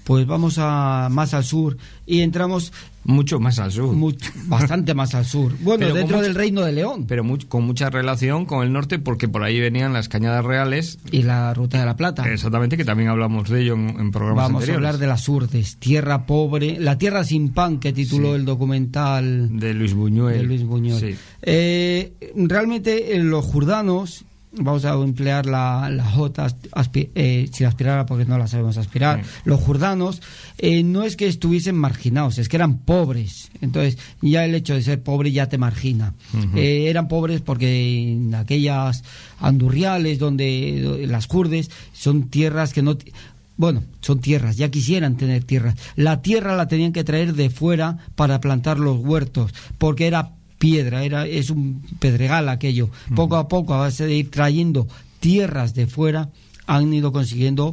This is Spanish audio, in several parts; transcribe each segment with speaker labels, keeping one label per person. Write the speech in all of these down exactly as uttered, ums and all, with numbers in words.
Speaker 1: pues vamos a más al sur y entramos
Speaker 2: mucho más al sur,
Speaker 1: mucho, bastante más al sur. Bueno, pero dentro del mucho, Reino de León,
Speaker 2: pero muy, con mucha relación con el norte, porque por ahí venían las Cañadas Reales
Speaker 1: y la Ruta de la Plata.
Speaker 2: Exactamente, que también hablamos de ello en, en programas
Speaker 1: vamos
Speaker 2: anteriores.
Speaker 1: Vamos a hablar de las Urdes, tierra pobre, la tierra sin pan, que tituló sí. el documental
Speaker 2: de Luis Buñuel.
Speaker 1: De Luis Buñuel. Sí. Eh, realmente eh, los jurdanos, vamos a emplear la, la J aspi, eh, sin aspirar porque no la sabemos aspirar, sí. los jurdanos eh, no es que estuviesen marginados, es que eran pobres. Entonces ya el hecho de ser pobre ya te margina. Uh-huh. eh, eran pobres porque en aquellas andurriales donde las Kurdes son tierras que no... Bueno, son tierras, ya quisieran tener tierras. La tierra la tenían que traer de fuera para plantar los huertos, porque era piedra, era es un pedregal aquello. Poco a poco, a base de ir trayendo tierras de fuera, han ido consiguiendo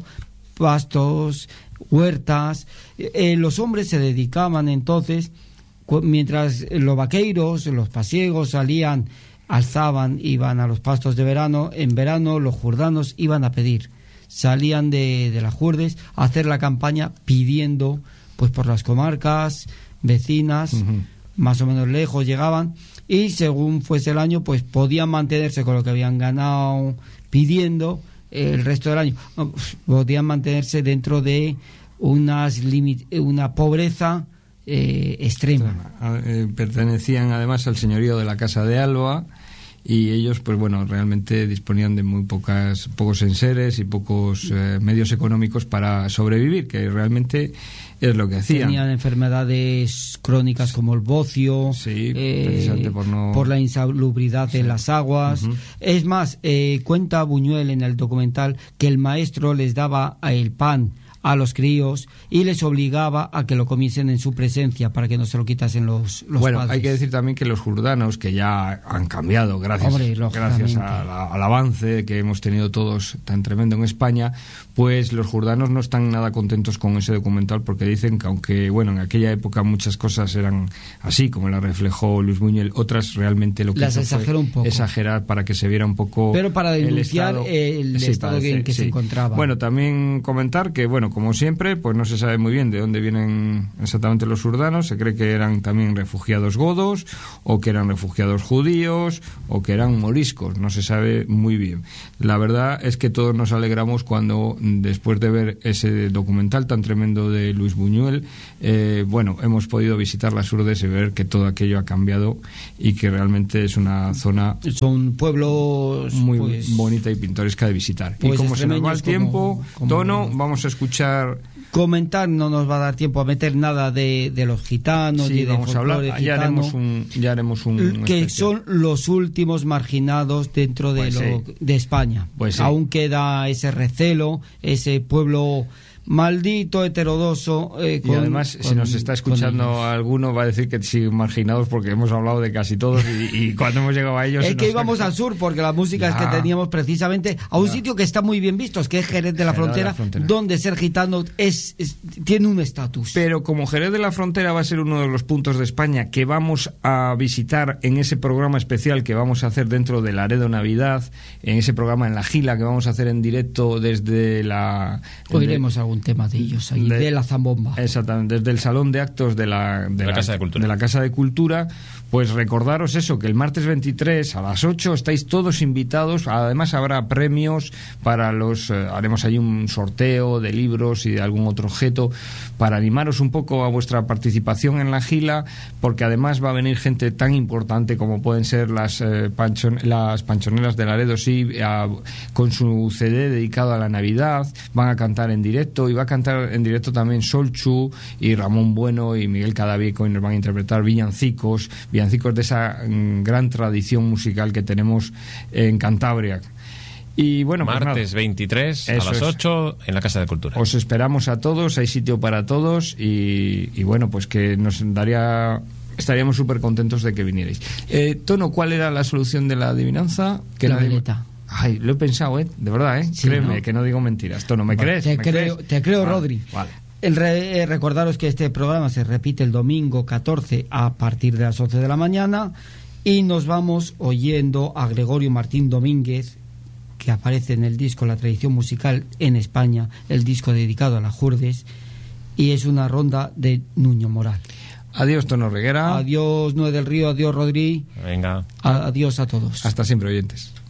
Speaker 1: pastos, huertas. Eh, los hombres se dedicaban entonces, cu- mientras los vaqueiros, los pasiegos salían, alzaban, iban a los pastos de verano, en verano los jurdanos iban a pedir. Salían de, de las Jurdes a hacer la campaña pidiendo, pues por las comarcas vecinas, uh-huh. más o menos lejos llegaban, y según fuese el año pues podían mantenerse con lo que habían ganado pidiendo el resto del año, podían mantenerse dentro de unas limit- una pobreza eh, extrema.
Speaker 2: Eh, pertenecían además al señorío de la Casa de Alba, y ellos pues bueno realmente disponían de muy pocas pocos enseres y pocos eh, medios económicos para sobrevivir, que realmente es lo que hacían.
Speaker 1: Tenían enfermedades crónicas como el bocio,
Speaker 2: sí,
Speaker 1: eh,
Speaker 2: por, no...
Speaker 1: por la insalubridad sí. de las aguas. Uh-huh. Es más, eh, cuenta Buñuel en el documental que el maestro les daba el pan a los críos y les obligaba a que lo comiesen en su presencia para que no se lo quitasen los, los
Speaker 2: bueno,
Speaker 1: padres.
Speaker 2: Hay que decir también que los jurdanos, que ya han cambiado gracias,
Speaker 1: Hombre,
Speaker 2: gracias a la, al avance que hemos tenido todos tan tremendo en España, pues los jurdanos no están nada contentos con ese documental, porque dicen que aunque bueno en aquella época muchas cosas eran así como la reflejó Luis Buñuel, otras realmente lo que
Speaker 1: las
Speaker 2: hizo
Speaker 1: exageró
Speaker 2: fue
Speaker 1: un poco.
Speaker 2: exagerar para que se viera un poco,
Speaker 1: pero para denunciar el estado, el
Speaker 2: sí,
Speaker 1: estado en que sí. se encontraba.
Speaker 2: Bueno, también comentar que bueno, como siempre, pues no se sabe muy bien de dónde vienen exactamente los jurdanos. Se cree que eran también refugiados godos, o que eran refugiados judíos, o que eran moriscos, no se sabe muy bien. La verdad es que todos nos alegramos cuando, después de ver ese documental tan tremendo de Luis Buñuel, eh, bueno, hemos podido visitar las Urdes y ver que todo aquello ha cambiado y que realmente es una zona...
Speaker 1: Son pueblos
Speaker 2: muy pues, bonita y pintoresca de visitar.
Speaker 1: Pues
Speaker 2: y como se nos va el tiempo,
Speaker 1: como, como...
Speaker 2: Tono, vamos a escuchar...
Speaker 1: Comentar, no nos va a dar tiempo a meter nada de, de los gitanos,
Speaker 2: sí,
Speaker 1: ni de
Speaker 2: vamos a hablar,
Speaker 1: gitano,
Speaker 2: ya haremos un, ya haremos un
Speaker 1: que
Speaker 2: especial.
Speaker 1: Son los últimos marginados dentro de, pues lo, sí. de España.
Speaker 2: Pues sí.
Speaker 1: Aún queda ese recelo, ese pueblo maldito, heterodoxo. Eh,
Speaker 2: y además,
Speaker 1: con,
Speaker 2: si nos está escuchando alguno, va a decir que sí, marginados, porque hemos hablado de casi todos y, y cuando hemos llegado a ellos...
Speaker 1: Es que íbamos ha... al sur, porque la música ya. es que teníamos precisamente a un ya. sitio que está muy bien visto, es que es Jerez de la, Jerez Frontera, de la Frontera, donde ser gitano es, es tiene un estatus.
Speaker 2: Pero como Jerez de la Frontera va a ser uno de los puntos de España que vamos a visitar en ese programa especial que vamos a hacer dentro de Laredo Navidad, en ese programa en La Gila que vamos a hacer en directo desde la...
Speaker 1: Oiremos algún tema de ellos ahí, de, de la zambomba.
Speaker 2: Exactamente, desde el Salón de Actos de la, de,
Speaker 3: de, la,
Speaker 2: la,
Speaker 3: Casa de, Cultura.
Speaker 2: de la Casa de Cultura. Pues recordaros eso, que el martes veintitrés a las ocho estáis todos invitados. Además habrá premios para los... Eh, haremos ahí un sorteo de libros y de algún otro objeto para animaros un poco a vuestra participación en la Gila, porque además va a venir gente tan importante como pueden ser las, eh, panchon, las panchoneras de Laredo, sí, a, con su C D dedicado a la Navidad. Van a cantar en directo, y va a cantar en directo también Solchu y Ramón Bueno y Miguel Cadavieco, y nos van a interpretar villancicos, villancicos de esa mm, gran tradición musical que tenemos en Cantabria. Y bueno,
Speaker 3: martes
Speaker 2: pues
Speaker 3: veintitrés a las ocho en la Casa de Cultura.
Speaker 2: Os esperamos a todos, hay sitio para todos, y, y bueno, pues que nos daría... estaríamos súper contentos de que vinierais. Eh, Tono, ¿cuál era la solución de la adivinanza?
Speaker 1: Que la veleta.
Speaker 2: Ay, lo he pensado, ¿eh? De verdad, ¿eh? Sí, créeme, ¿no? Que no digo mentiras. Tono, ¿me vale, crees?
Speaker 1: Te
Speaker 2: ¿Me
Speaker 1: creo,
Speaker 2: crees?
Speaker 1: te creo,
Speaker 2: vale,
Speaker 1: Rodri.
Speaker 2: Vale.
Speaker 1: El re, eh, recordaros que este programa se repite el domingo catorce a partir de las once de la mañana, y nos vamos oyendo a Gregorio Martín Domínguez, que aparece en el disco La Tradición Musical en España, el disco dedicado a las Jurdes, y es una ronda de Nuño Moral.
Speaker 2: Adiós, Tono Reguera.
Speaker 1: Adiós, Noé del Río. Adiós, Rodri.
Speaker 3: Venga.
Speaker 1: Adiós a todos.
Speaker 2: Hasta siempre, oyentes.